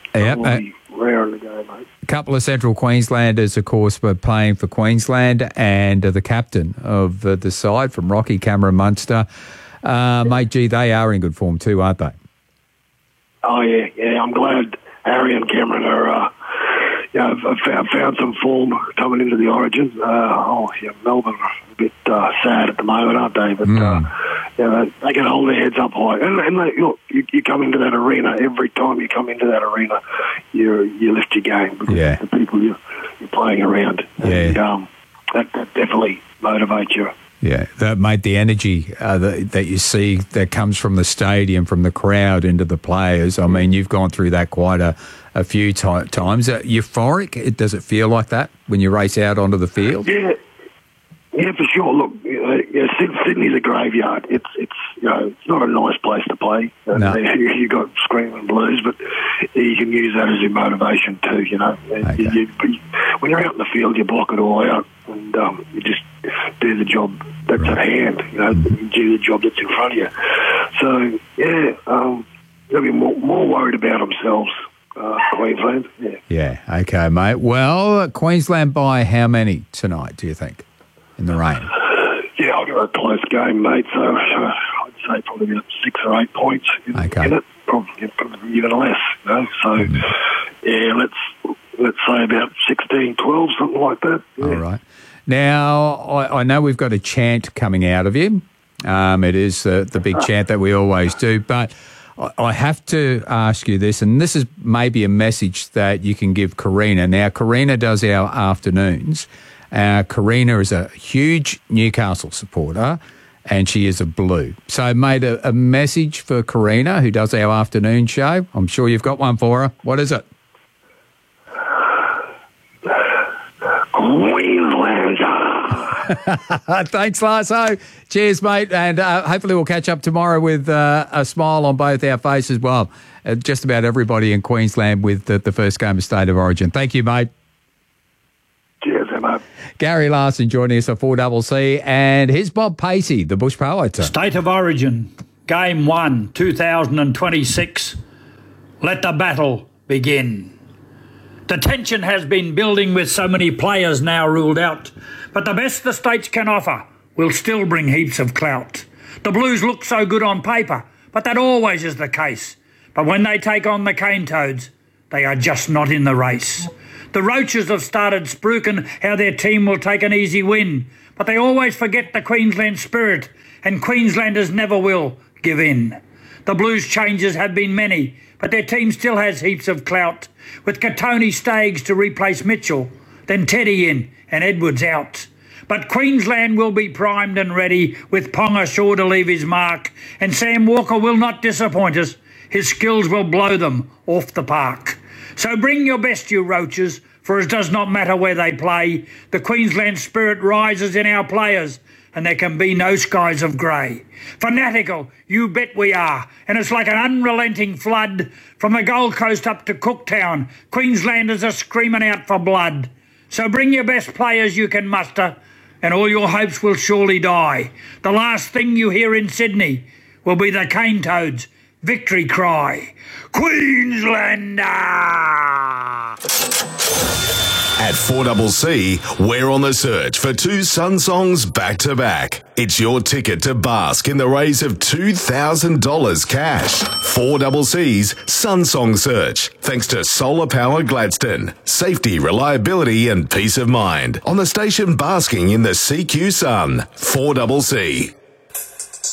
Yep. We'll be raring to go, mate. A couple of Central Queenslanders, of course, were playing for Queensland, and the captain of the side from Rocky, Cameron Munster. Mate, gee, they are in good form too, aren't they? Oh, yeah. I'm glad Harry and Cameron are, have found some form coming into the Origin. Melbourne are a bit sad at the moment, aren't they? But, they can hold their heads up high. And look, you come into that arena, every time you come into that arena, you lift your game because the people you're playing around. And, that definitely motivates you. Yeah, mate, the energy that you see that comes from the stadium, from the crowd into the players. I mean, you've gone through that quite a few times. Euphoric? Does it feel like that when you race out onto the field? Yeah, for sure. Look, Sydney's a graveyard. It's not a nice place to play. No. You've got Screaming Blues, but you can use that as your motivation too, Okay. When you're out in the field, you block it all out and you just do the job that's at hand, do the job that's in front of you. So, they'll be more worried about themselves, Queensland. Yeah, okay, mate. Well, Queensland by how many tonight, do you think, in the rain? Yeah, I'll give it a close game, mate. So I'd say probably about 6 or 8 points in it. Probably even less, So, let's say about 16, 12, something like that. Yeah. All right. Now, I know we've got a chant coming out of you. It is the big chant that we always do, but I have to ask you this, and this is maybe a message that you can give Karina. Now, Karina does our afternoons. Karina is a huge Newcastle supporter, and she is a Blue. So, mate, a message for Karina, who does our afternoon show. I'm sure you've got one for her. What is it? Thanks, Lasso. Cheers, mate. And hopefully we'll catch up tomorrow with a smile on both our faces. Well, just about everybody in Queensland with the first game of State of Origin. Thank you, mate. Cheers, Emma. Gary Larson joining us on 4CC. And here's Bob Pacey, the Bush Poet. State of Origin, Game 1, 2026. Let the battle begin. The tension has been building with so many players now ruled out, but the best the States can offer will still bring heaps of clout. The Blues look so good on paper, but that always is the case. But when they take on the Cane Toads, they are just not in the race. The Roaches have started spruiking how their team will take an easy win, but they always forget the Queensland spirit, and Queenslanders never will give in. The Blues changes have been many, but their team still has heaps of clout. With Katoni Staggs to replace Mitchell, then Teddy in and Edwards out. But Queensland will be primed and ready, with Ponga sure to leave his mark, and Sam Walker will not disappoint us. His skills will blow them off the park. So bring your best, you Roaches, for it does not matter where they play. The Queensland spirit rises in our players, and there can be no skies of grey. Fanatical, you bet we are, and it's like an unrelenting flood. From the Gold Coast up to Cooktown, Queenslanders are screaming out for blood. So bring your best players you can muster, and all your hopes will surely die. The last thing you hear in Sydney will be the Cane Toads' victory cry. Queenslander! At 4CC, we're on the search for 2 Sun songs back-to-back. It's your ticket to bask in the raise of $2,000 cash. 4CC's Sun Song Search, thanks to Solar Power Gladstone. Safety, reliability and peace of mind. On the station basking in the CQ Sun. 4CC.